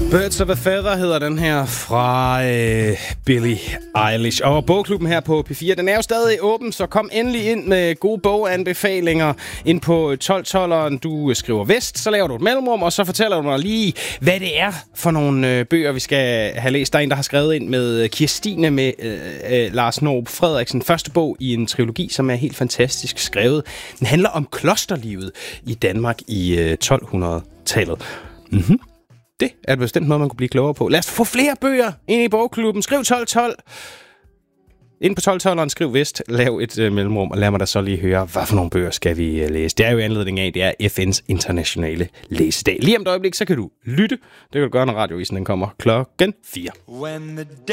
Birds of a Feather hedder den her fra Billie Eilish. Og bogklubben her på P4, den er jo stadig åben, så kom endelig ind med gode boganbefalinger ind på 1212'eren. Du skriver Vest, så laver du et mellemrum, og så fortæller du mig lige, hvad det er for nogle bøger, vi skal have læst. Der er en, der har skrevet ind med Kirstine med Lars Norb Frederiksen. Første bog i en trilogi, som er helt fantastisk skrevet. Den handler om klosterlivet i Danmark i 1200-tallet. Mhm. Det er et bestemt noget, man kunne blive klogere på. Lad os få flere bøger ind i bogklubben. Skriv 1212. Ind på 1212'eren, skriv Vest, lav et mellemrum, og lad mig da så lige høre, hvad for nogle bøger skal vi læse. Det er jo i anledning af, det er FN's internationale læsedag. Lige om et øjeblik, så kan du lytte. Det kan du gøre, når radiovisen den kommer klokken 4.